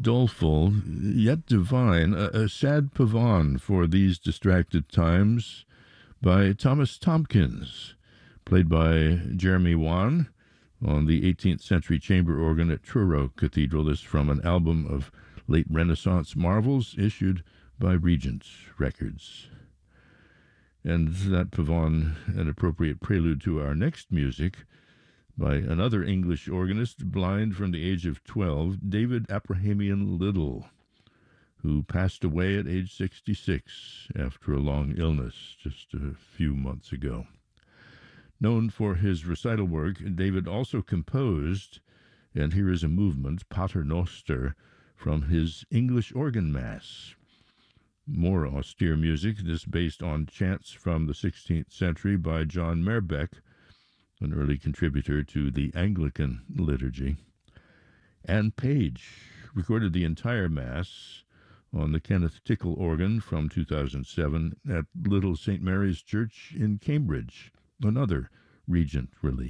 Doleful, yet divine, a sad pavane for these distracted times by Thomas Tompkins, played by Jeremy Wan on the 18th century chamber organ at Truro Cathedral. This from an album of late Renaissance marvels issued by Regent Records. And that pavane, an appropriate prelude to our next music by another English organist, blind from the age of 12, David Abrahamian Little, who passed away at age 66 after a long illness just a few months ago. Known for his recital work, David also composed, and here is a movement, Pater Noster, from his English organ mass. More austere music, this based on chants from the 16th century by John Merbeck, an early contributor to the Anglican liturgy. Anne Page recorded the entire Mass on the Kenneth Tickle organ from 2007 at Little St. Mary's Church in Cambridge, another Regent release.